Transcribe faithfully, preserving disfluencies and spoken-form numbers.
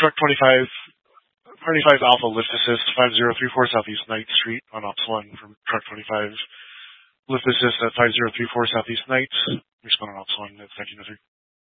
Truck twenty-five, twenty-five Alpha Lift Assist, five zero three four Southeast Ninth Street on Ops one from Truck twenty-five. Lift Assist at five zero three four Southeast Ninth. Respond on Ops one at nineteen oh three.